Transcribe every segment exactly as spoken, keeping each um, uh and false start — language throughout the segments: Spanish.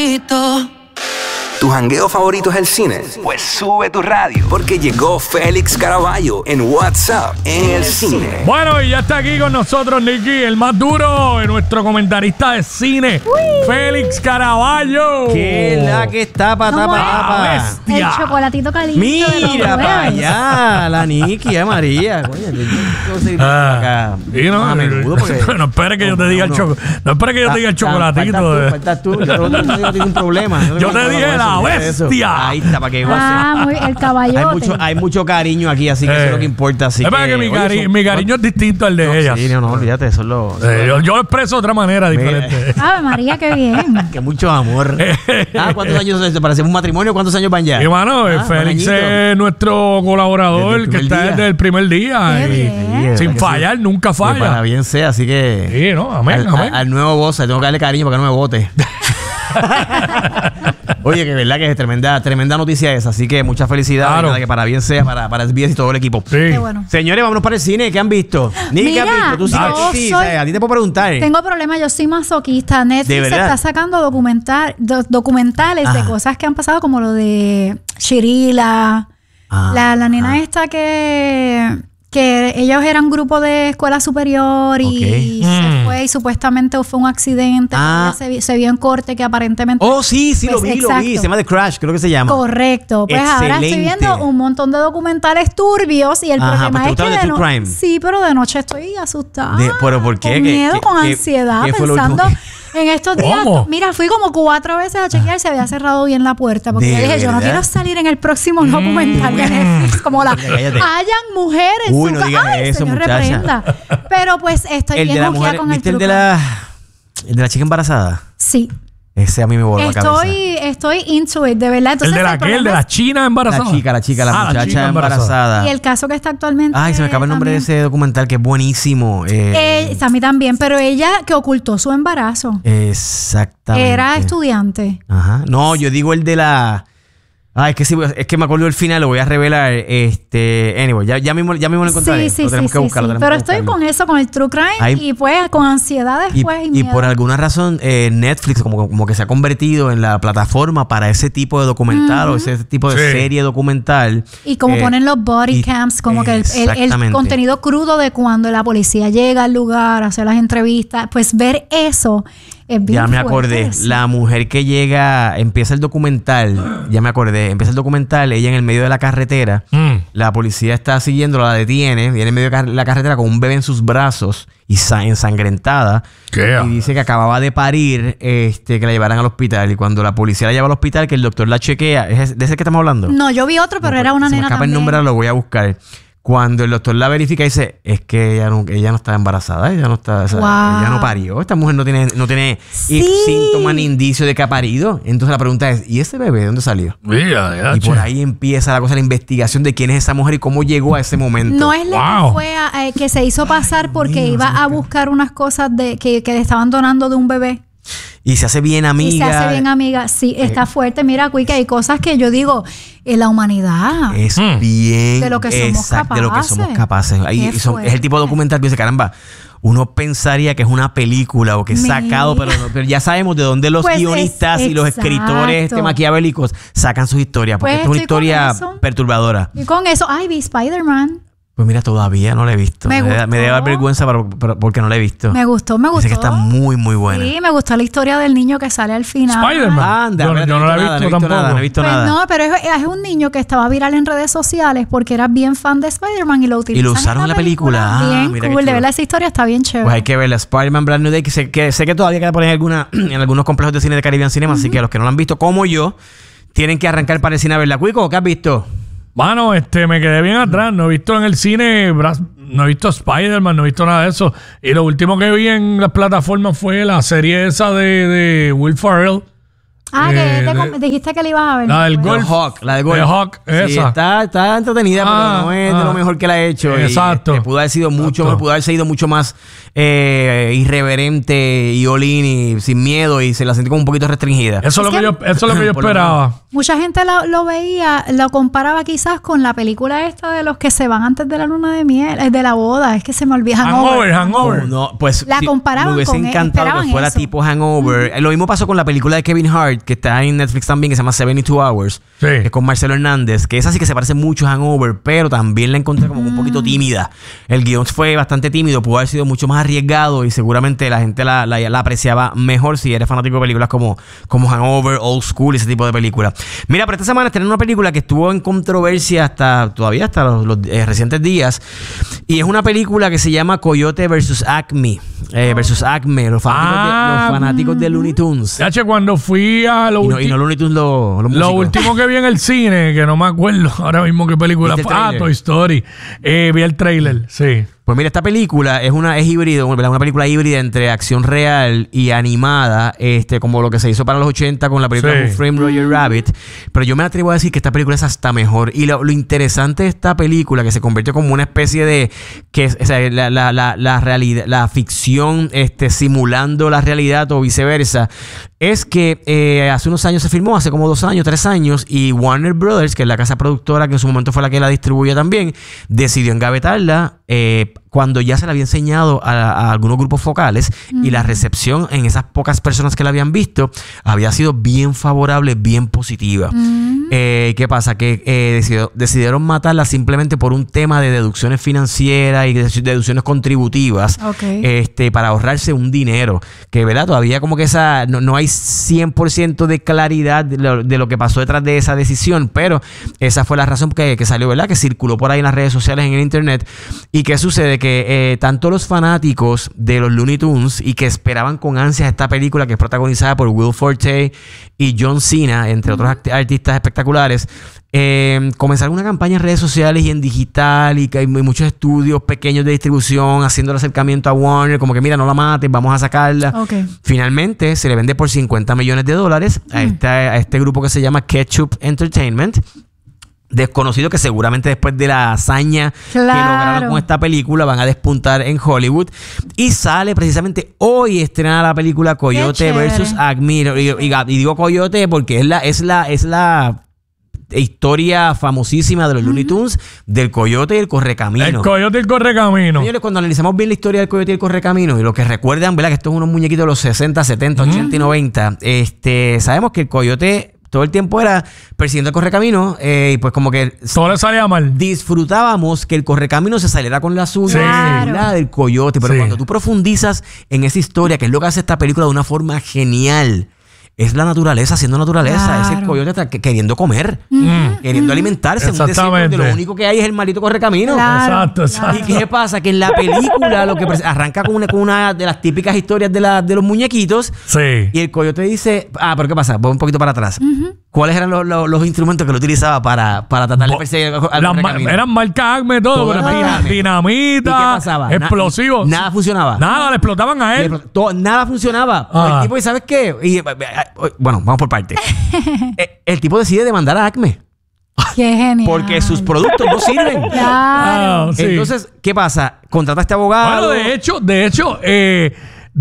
favorito. ¿Tu jangueo favorito es el cine? Pues sube tu radio, porque llegó Félix Caraballo en WhatsApp en el cine. Bueno, y ya está aquí con nosotros Nicky, el más duro, nuestro comentarista de cine, Uy. Félix Caraballo. ¿Qué la que está, patá, no, patá? El chocolatito caliente. Mira para allá, la Nicky, a María. Coño, yo quiero seguir ah, acá. Y no, a menudo porque, no espere que yo te diga el chocolatito. No espere que yo te diga el chocolatito. Faltas tú, faltas tú. Yo no tengo un problema. No yo te dije la bestia. Ahí está, para que goce. Ah, muy, el caballote. Hay mucho, hay mucho cariño aquí, así que eh. eso es lo que importa. Así es que, para que mi, oye, cari son, mi cariño es distinto al de no, ellas. Sí, no, no, olvídate, eso es lo... Eh, yo, yo lo expreso de otra manera diferente. Ave María, qué bien. Que mucho amor. Ah, ¿cuántos años se parecen un matrimonio? ¿Cuántos años van ya? Y mano, ah, Félix es nuestro colaborador que está día. desde el primer día. Y bien. Sin fallar, sí, nunca falla. Que para bien sea, así que... Sí, no, amén, al, amén. A, al nuevo boss, tengo que darle cariño para que no me vote. Oye, que verdad que es tremenda, tremenda noticia esa. Así que mucha felicidad. Claro. Nada, que para bien sea, para, para S B S y todo el equipo. Sí. Qué bueno. Señores, vámonos para el cine. ¿Qué han visto? Ni ¿qué han visto? Tú sí, sí, soy, a ti te puedo preguntar. Tengo problemas, yo soy masoquista. Netflix está sacando documental, do, documentales ah. de cosas que han pasado, como lo de Shirila. Ah. La, la nena ah. esta que... que ellos eran grupo de escuela superior y okay. se mm. fue y supuestamente fue un accidente. Ah. Se, se vio en corte que aparentemente... Oh, sí, sí, pues, lo vi, exacto. lo vi. Se llama The Crash, creo que se llama. Correcto. Pues excelente. Ahora estoy viendo un montón de documentales turbios y el Ajá, problema pues es que de, de no... crime. Sí, pero de noche estoy asustada. De, ¿Pero por qué? Con ¿Qué, miedo, qué, con qué, ansiedad, ¿qué pensando... En estos días, ¿Cómo? Mira, fui como cuatro veces a chequear si había cerrado bien la puerta. Porque dije, yo no quiero salir en el próximo mm. documental de Netflix. Como la hayan mujeres. Uy, no digas Ay, eso, señor, muchacha. Reprenda. Pero pues estoy el bien de la confiada mujer, con el ¿viste truco. el de la el de la chica embarazada? Sí. Ese a mí me voló la cabeza. Estoy, estoy into it, de verdad. Entonces, ¿El de la qué? ¿El de la china embarazada? La chica, la chica, la ah, muchacha la chica embarazada. embarazada. Y el caso que está actualmente... Ay, se me acaba el nombre también. de ese documental que es buenísimo. Eh, eh, a mí también, pero ella que ocultó su embarazo. Exactamente. Era estudiante. Ajá. No, yo digo el de la... Ay, es que sí, es que me acuerdo del final, lo voy a revelar. Este, anyway, ya, ya mismo, ya mismo lo encontraré. Sí, sí, lo tenemos sí, que buscarlo. sí, sí. Pero estoy con eso, con el true crime Hay, y pues con ansiedad después. Y, y, y por alguna razón, eh, Netflix como, como que se ha convertido en la plataforma para ese tipo de documental uh-huh. o ese tipo de sí. serie documental. Y como eh, ponen los body y, cams, como que el, el, el contenido crudo de cuando la policía llega al lugar, hace las entrevistas, pues ver eso. Ya me acordé. Eso. La mujer que llega, empieza el documental, ya me acordé, empieza el documental, ella en el medio de la carretera, mm. la policía está siguiéndola, la detiene, viene en medio de la carretera con un bebé en sus brazos y ensangrentada. ¿Qué? Y dice que acababa de parir, este, que la llevaran al hospital. Y cuando la policía la lleva al hospital, que el doctor la chequea, ¿es de ese que estamos hablando? No, yo vi otro, pero no, era una se nena me escapa también. el nombre, lo voy a buscar. Cuando el doctor la verifica, dice, es que ella no, ella no está embarazada, ella no está, o sea, wow. ella no parió. Esta mujer no tiene, no tiene sí. síntomas ni indicios de que ha parido. Entonces la pregunta es, ¿y ese bebé de dónde salió? Mira, y por ahí empieza la cosa, la investigación de quién es esa mujer y cómo llegó a ese momento. No es la wow. que fue a, eh, que se hizo pasar Ay, porque mío, iba a buscar unas cosas de que, que le estaban donando de un bebé. Y se hace bien amiga. Y se hace bien amiga. Sí, está eh. fuerte. Mira, Cuica, hay cosas que yo digo, en la humanidad. Es mm. bien. De lo que somos exacto, capaces. De lo que somos capaces. Ahí son, es el tipo de documental que dice, caramba, uno pensaría que es una película o que es Mira. sacado, pero, no, pero ya sabemos de dónde los pues guionistas es, y los escritores este, maquiavélicos sacan sus historias. Porque pues es una historia perturbadora. Y con eso, ay, vi Spider-Man. Pues mira, todavía no la he visto. Me, me, me debe dar vergüenza para, para, porque no la he visto. Me gustó, me gustó. Dice que está muy, muy buena. Sí, me gustó la historia del niño que sale al final. Spider-Man. Anda, yo, no, yo no la he visto, nada, no he visto tampoco. nada, no he visto pues nada. No, pero es, es un niño que estaba viral en redes sociales porque era bien fan de Spider-Man y lo utilizan Y lo usaron en la película. película. Ah, bien mira cool. De verdad, esa historia está bien chévere. Pues hay que verla. Spider-Man Brand New Day, que sé que, sé que todavía queda por ahí alguna, en algunos complejos de cine de Caribbean Cinema, uh-huh. así que los que no lo han visto, como yo, tienen que arrancar para el cine a verla. Cuico, ¿qué has visto? Bueno, este, me quedé bien atrás. No he visto en el cine, no he visto Spider-Man, no he visto nada de eso. Y lo último que vi en las plataformas fue la serie esa de, de Will Ferrell. Ah, eh, que te de, dijiste que le ibas a ver. La del Golf. Hawk, la de Golf. De Hawk, esa. Sí, está, está entretenida, ah, pero no es ah, de lo mejor que la ha hecho. Exacto. Y, este, pudo haber sido mucho, exacto. pudo haber sido mucho más eh, irreverente y all-in y sin miedo y se la sentí como un poquito restringida. Eso es, es lo que, que yo, eso es lo que yo esperaba. Mucha gente lo, lo veía, lo comparaba quizás con la película esta de los que se van antes de la luna de miel, de la boda. Es que se me olvida. Hangover, Hangover. No, no, pues la comparaban me hubiese con encantado que fuera eso. tipo Hangover. Uh-huh. Lo mismo pasó con la película de Kevin Hart. que está en Netflix también, que se llama setenta y dos Hours, sí. que es con Marcelo Hernández, que esa sí que se parece mucho a Hangover, pero también la encontré como un poquito tímida. El guión fue bastante tímido, pudo haber sido mucho más arriesgado y seguramente la gente la, la, la apreciaba mejor si eres fanático de películas como, como Hangover, Old School, ese tipo de películas. Mira, pero esta semana estrenaron una película que estuvo en controversia hasta todavía hasta los, los eh, recientes días, y es una película que se llama Coyote versus Acme, eh, versus Acme, los fanáticos, ah, de, los fanáticos de Looney Tunes. Ya, che, cuando fui a lo y no, y no Looney Tunes lo, lo último que vi en el cine, que no me acuerdo ahora mismo qué película fue. Ah, Toy Story. Eh, vi el trailer, sí. Pues mira, esta película es una es híbrido, una película híbrida entre acción real y animada, este, como lo que se hizo para los ochenta con la película sí. Who Framed Roger Rabbit. Pero yo me atrevo a decir que esta película es hasta mejor. Y lo, lo interesante de esta película, que se convirtió como una especie de que o sea, la, la, la, la realidad, la ficción este, simulando la realidad o viceversa, es que eh, hace unos años se filmó, hace como dos años, tres años, y Warner Brothers, que es la casa productora que en su momento fue la que la distribuía también, decidió engavetarla eh, cuando ya se la había enseñado a, a algunos grupos focales, mm. y la recepción en esas pocas personas que la habían visto había sido bien favorable, bien positiva. Mm. Eh, ¿Qué pasa? Que eh, decidió, decidieron matarla simplemente por un tema de deducciones financieras y de deducciones contributivas, okay. este, para ahorrarse un dinero. Que, ¿verdad? Todavía como que esa no, no hay cien por ciento de claridad de lo, de lo que pasó detrás de esa decisión, pero esa fue la razón que, que salió, ¿verdad? Que circuló por ahí en las redes sociales, en el internet. ¿Y qué sucede? Que eh, tanto los fanáticos de los Looney Tunes y que esperaban con ansias esta película, que es protagonizada por Will Forte y John Cena, entre otros art- artistas espectaculares, eh, comenzaron una campaña en redes sociales y en digital, y que hay muchos estudios pequeños de distribución haciendo el acercamiento a Warner, como que mira, no la mates, vamos a sacarla. Okay. Finalmente se le vende por cincuenta millones de dólares mm. a, este, a este grupo que se llama Ketchup Entertainment, desconocido, que seguramente después de la hazaña claro. que lograron con esta película van a despuntar en Hollywood. Y sale precisamente hoy estrenada la película Coyote versus Acme. Y, y, y digo Coyote porque es la, es la, es la historia famosísima de los Looney Tunes, del Coyote y el Correcamino. El Coyote y el Correcamino. Señores, cuando analizamos bien la historia del Coyote y el Correcamino, y lo que recuerdan, ¿verdad? Que estos son unos muñequitos de los sesenta, setenta, ochenta uh-huh. y noventa, este, sabemos que el Coyote todo el tiempo era persiguiendo el Correcamino, eh, y pues como que todo le salía mal. Disfrutábamos que el Correcamino se saliera con la suya, sí. la del Coyote. Pero sí. cuando tú profundizas en esa historia, que es lo que hace esta película de una forma genial, es la naturaleza siendo naturaleza. Claro. Es el coyote queriendo comer, mm. queriendo alimentarse. Exactamente. Donde lo único que hay es el maldito Correcamino. Claro. Exacto, exacto. ¿Y qué pasa? Que en la película lo que arranca con una, con una de las típicas historias de, la, de los muñequitos. Sí. Y el coyote dice, ah, pero ¿qué pasa? Voy un poquito para atrás. Uh-huh. ¿Cuáles eran los, los, los instrumentos que lo utilizaba para, para tratar de perseguir al Correcamino? Eran marca Acme, todo. todo pero dinamita, ¿y qué pasaba? Explosivos. Na, nada funcionaba. Nada, le explotaban a él. Todo, nada funcionaba. Ah. El tipo, ¿y sabes qué? Y, bueno, vamos por partes. el, el tipo decide demandar a Acme. Qué genial. Porque sus productos no sirven. Claro. Ah, sí. Entonces, ¿qué pasa? Contrata a este abogado. Bueno, de hecho, de hecho, eh,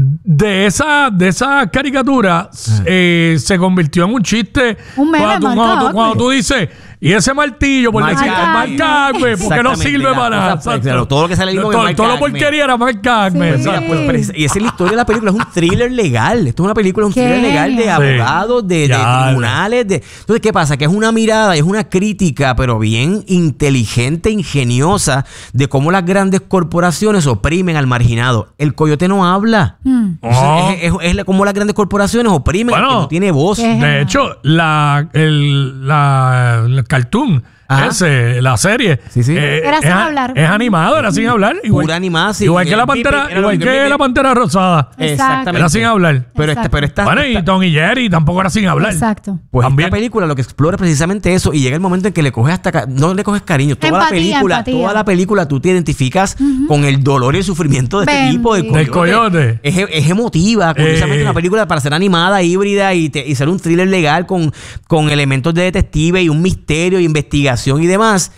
de esa, de esa caricatura uh-huh. eh, se convirtió en un chiste. Un meme, cuando, tú, cuando, tú, cuando tú dices, y ese martillo, por decir, marca Acme, porque no sirve para nada. Claro, todo lo que sale todo, todo, todo lo porquería era marca Acme. Sí. Pues, y esa es la historia de la película, es un thriller legal. Esto es una película, un Qué thriller legal de abogados, de, de tribunales. De... Entonces, ¿qué pasa? Que es una mirada, es una crítica, pero bien inteligente, ingeniosa, de cómo las grandes corporaciones oprimen al marginado. El coyote no habla. Mm. Oh. Es, es, es como las grandes corporaciones oprimen bueno, al que no tiene voz. De hecho, la, el, la, el cartoon, ajá. ese, la serie, sí, sí. Eh, era es, sin hablar. Es animado, era sin hablar. Igual, pura animada, sí. Igual que la pantera, pipi, igual que la pantera rosada. Exactamente. Era sin hablar. Pero este, pero esta, bueno, y Tom y Jerry tampoco era sin hablar. Exacto. Pues también esta película lo que explora precisamente eso, y llega el momento en que le coges hasta no le coges cariño. Toda empatía, la película, empatía. toda la película tú te identificas uh-huh. con el dolor y el sufrimiento de este Bendito. tipo, del coyote. Del coyote. Es, es emotiva, curiosamente eh. una película para ser animada, híbrida y, te, y ser un thriller legal con, con elementos de detective y un misterio, investigación y demás.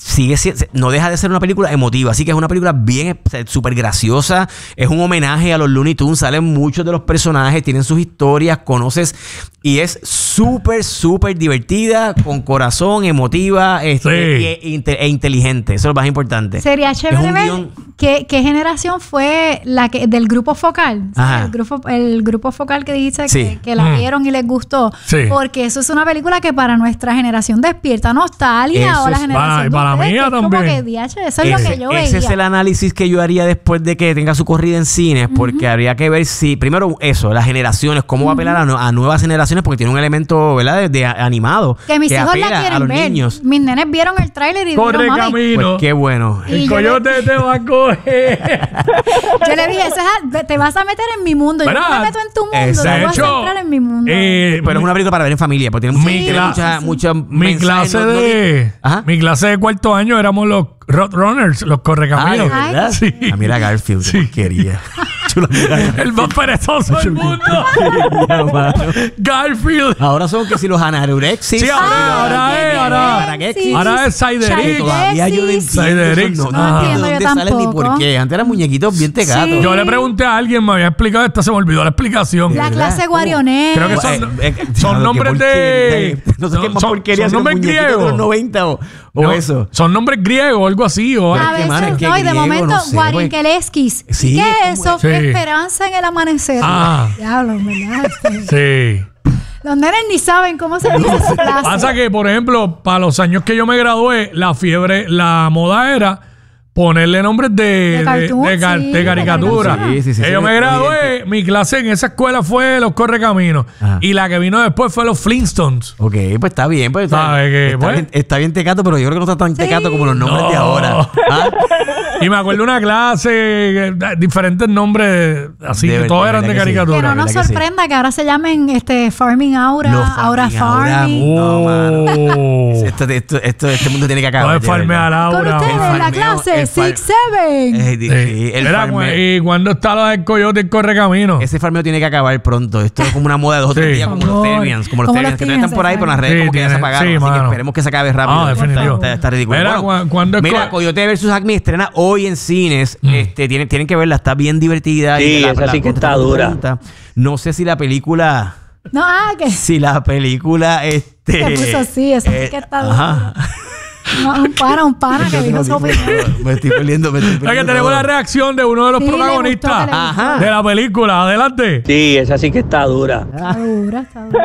sigue siendo, no deja de ser una película emotiva, así que es una película bien súper graciosa, es un homenaje a los Looney Tunes, salen muchos de los personajes, tienen sus historias, conoces, y es súper, súper divertida, con corazón, emotiva, este, sí. e, e, e inteligente, eso es lo más importante. Sería chévere ver qué, qué generación fue la que del grupo focal, el grupo, el grupo focal que dice sí. que, que la mm. vieron y les gustó, sí. porque eso es una película que para nuestra generación despierta nostalgia, eso o la es, generación para, para mía también. Como que, D H, eso es ese, lo que yo veía. Ese es el análisis que yo haría después de que tenga su corrida en cines, porque uh-huh. habría que ver si, primero eso, las generaciones, cómo uh-huh. va a apelar a, a nuevas generaciones, porque tiene un elemento, ¿verdad?, de, de animado. Que mis que hijos la quieren a los ver. Niños. Mis nenes vieron el tráiler y corre dijeron, camino. Pues qué bueno. El coyote le... te va a coger. Yo le dije, es, te vas a meter en mi mundo. Yo no me meto en tu mundo. Exacto. Tú vas a entrar en mi mundo. Eh, pero es una película para ver en familia, porque tiene, mi tiene mucha, sí. mucha mi clase no, de no, mi clase de cuarto año éramos los Roadrunners, los correcaminos. Ay, ¿verdad? Sí. A mí era Garfield, sí. quería. El más perezoso del mundo. Garfield. Ahora son que si los Anaurexis. Sí, ahora, ahora es, ahora, sí, ahora es Siderix. Todavía yo no Siderix. No, no entiendo de yo dónde salen ni por qué. Antes eran muñequitos bien tecatos. Sí. Yo le pregunté a alguien, me había explicado esta, se me olvidó la explicación. La clase Guarionet. Creo que son, eh, eh, son no, nombres de... No sé qué más son, porquería. Son nombres griegos. De los noventa o, o no, eso. Son nombres griegos o algo así. O a veces man, no, y de griego, momento, no sé, Guarinkeleskis. sí, ¿Qué es eso? Sí. Esperanza en el amanecer. Ah. Diablo, ¿verdad? Sí. Los nenes ni saben cómo se dice esa clase. Pasa que, por ejemplo, para los años que yo me gradué, la fiebre, la moda era ponerle nombres de, de, cartoon, de, de, car sí, de caricatura. Sí, sí, sí, yo sí, me sí, gradué, sí. mi clase en esa escuela fue Los Correcaminos. Ajá. Y la que vino después fue Los Flintstones. Ok, pues está bien. Pues está, que, está, pues? bien está bien tecato, pero yo creo que no está tan Sí. tecato como los nombres No. de ahora. ¿Ah? Y me acuerdo una clase, diferentes nombres, así De que verdad, todos de eran de verdad que sí. caricatura. Que no nos ¿verdad que sí? sorprenda que ahora se llamen este Farming Aura, Los Aura Farming, Aura. Farming. No, mano. Oh. Esto, esto, esto, este mundo tiene que No acabar. es farmear Con ahora. ustedes, El la farmeo, clase el far- Six Seven. Eh, sí, Sí. el Era, farmeo. ¿y cuándo está lo del coyote y el correcamino? Ese farmeo tiene que acabar pronto. Esto es como una moda de dos o tres Sí. días, como Por los favor. Therians. Como los Como Therians, los que todavía están por ahí, pero en las redes Sí, como que ya se tiene- apagaron. sí, así que mano. esperemos que se acabe rápido. Ah, definitivo. Está, está ridículo. Mira, Bueno, cu- ¿cuándo es mira, co- Coyote versus Acme estrena hoy en cines. Mm. Este, tienen, tienen que verla, está bien divertida. Sí, y la- esa la- sí que la- está la- dura. pregunta, No sé si la película... No, ah, que Si la película... Este, se puso así, eso eh, sí que está ajá. No, un pana, un pana que dijo su opinión. Me estoy perdiendo, me estoy Es que perdiendo tenemos todo. la reacción de uno de los Sí, le gustó, protagonistas que le gustó. Ajá. de la película. Adelante. Sí, esa sí que está dura. Está dura, está dura.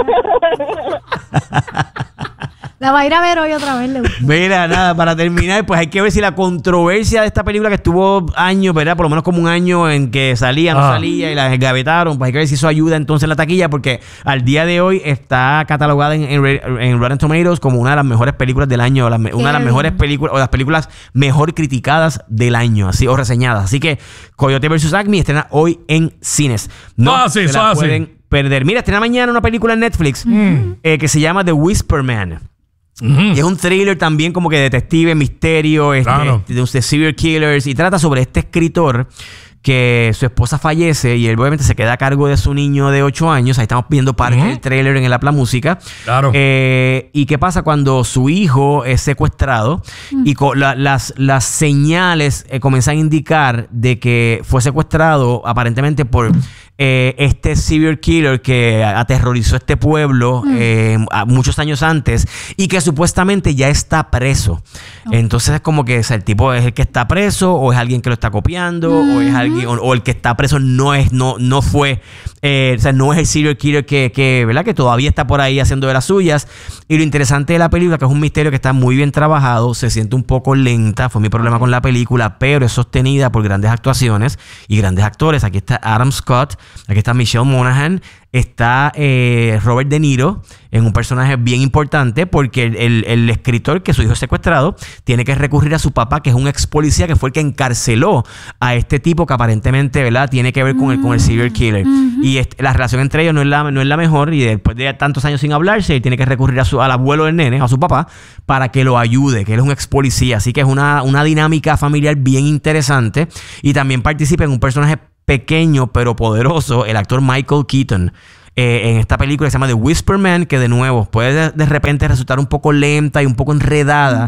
La va a ir a ver hoy otra vez. Le gusta. Mira, nada, para terminar, pues hay que ver si la controversia de esta película que estuvo años, ¿verdad? Por lo menos como un año en que salía, no Ah. salía y la engavetaron, pues hay que ver si eso ayuda entonces en la taquilla, porque al día de hoy está catalogada en, en, en Rotten Tomatoes como una de las mejores películas del año, la, una de las bien. mejores películas, o las películas mejor criticadas del año, así, o reseñadas. Así que Coyote versus Acme estrena hoy en cines. No Ah, sí, se eso la así. pueden perder. Mira, estrena mañana una película en Netflix eh, que se llama The Whisper Man. Ujú. Y es un thriller también como que detective, misterio, este, Claro. de, de serial killers. Y trata sobre este escritor que su esposa fallece y él obviamente se queda a cargo de su niño de ocho años. Ahí estamos viendo parte Ujú. del trailer en el Apla Música. Claro. Eh, ¿Y qué pasa cuando su hijo es secuestrado? Y co- la- las, las señales eh, comienzan a indicar de que fue secuestrado aparentemente por eh, este serial killer que aterrorizó este pueblo eh, a- muchos años antes y que supuestamente ya está preso. Entonces es como que o sea, el tipo es el que está preso o es alguien que lo está copiando o es alguien o, o el que está preso no es no no fue eh, o sea, no es el serial killer que, que, ¿verdad? Que todavía está por ahí haciendo de las suyas. Y lo interesante de la película, que es un misterio que está muy bien trabajado, se siente un poco lenta, fue mi problema con la película, pero es sostenida por grandes actuaciones y grandes actores. Aquí está Adam Scott, aquí está Michelle Monaghan, está eh, Robert De Niro en un personaje bien importante porque el, el, el escritor, que su hijo es secuestrado, tiene que recurrir a su papá, que es un ex policía que fue el que encarceló a este tipo que aparentemente, ¿verdad?, tiene que ver con el, con el serial killer. Y este, la relación entre ellos no es la, no es la mejor y después de tantos años sin hablarse, él tiene que recurrir a su, al abuelo del nene, a su papá, para que lo ayude, que él es un ex policía. Así que es una, una dinámica familiar bien interesante y también participa en un personaje pequeño pero poderoso, el actor Michael Keaton. Eh, en esta película que se llama The Whisper Man, que de nuevo puede de, de repente resultar un poco lenta y un poco enredada,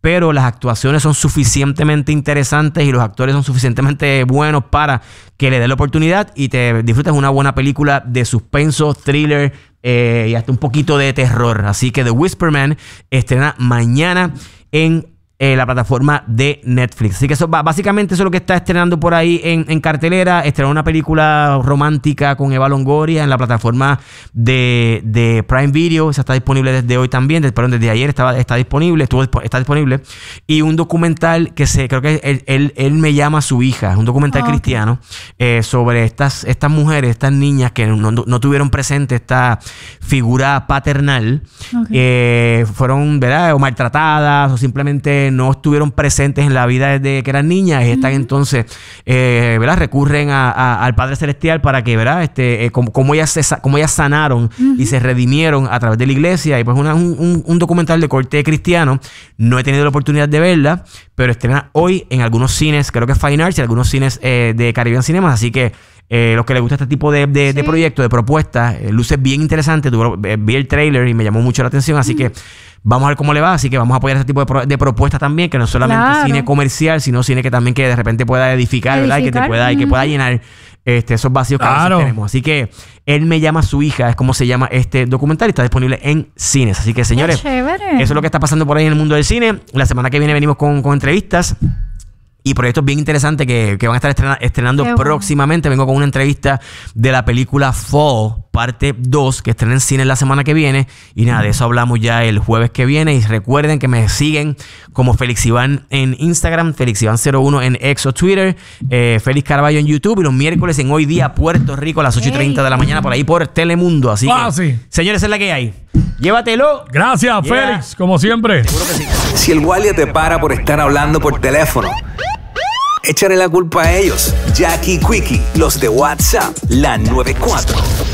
pero las actuaciones son suficientemente interesantes y los actores son suficientemente buenos para que le dé la oportunidad y te disfrutes una buena película de suspenso, thriller eh, y hasta un poquito de terror. Así que The Whisper Man estrena mañana en Eh, la plataforma de Netflix. Así que eso básicamente eso es lo que está estrenando por ahí en, en cartelera. Estrenó una película romántica con Eva Longoria en la plataforma de, de Prime Video. Esa está disponible desde hoy también. Desde, perdón, desde ayer estaba, está disponible. Estuvo, está disponible. Y un documental que se, creo que él, él, él me llama a su hija. Es un documental oh, cristiano eh, sobre estas, estas mujeres, estas niñas que no, no, no tuvieron presente esta figura paternal. Okay. Eh, fueron, ¿verdad? O maltratadas o simplemente no estuvieron presentes en la vida desde que eran niñas y están uh-huh. entonces, eh, ¿verdad? Recurren a, a, al Padre Celestial para que, ¿verdad? Este, eh, como, como, ellas se, como ellas sanaron uh-huh. y se redimieron a través de la iglesia. Y pues una, un, un documental de corte cristiano. No he tenido la oportunidad de verla, pero estrena hoy en algunos cines, creo que Fine Arts y algunos cines eh, de Caribbean Cinemas. Así que Eh, los que les gusta este tipo de, de, sí. de proyectos, de propuestas, eh, luce bien interesante. Tuve, eh, vi el trailer y me llamó mucho la atención, así mm. que vamos a ver cómo le va. Así que vamos a apoyar ese tipo de, pro, de propuestas también, que no solamente claro. cine comercial, sino cine que también que de repente pueda edificar, edificar. ¿verdad? Y que te pueda, mm. y que pueda llenar este, esos vacíos que claro. a veces tenemos. Así que Él me llama a su hija, es como se llama este documental, y está disponible en cines. Así que, señores, eso es lo que está pasando por ahí en el mundo del cine. La semana que viene venimos con, con entrevistas y proyectos bien interesantes que, que van a estar estrena, estrenando Qué próximamente. Bueno. Vengo con una entrevista de la película Fall, parte dos, que estrena en cine la semana que viene. Y nada, de eso hablamos ya el jueves que viene. Y recuerden que me siguen como Félix Iván en Instagram, Félix Iván cero uno en X o Twitter, eh, Félix Caraballo en YouTube, y los miércoles en Hoy Día Puerto Rico a las ocho y treinta de la mañana por ahí por Telemundo. Así ah, que, sí. señores, esa es la que hay. Llévatelo. Gracias, yeah. Félix, como siempre. Seguro que sí. Si el guardia te para por estar hablando por teléfono, échale la culpa a ellos. Jackie Quickie, los de WhatsApp, la noventa y cuatro.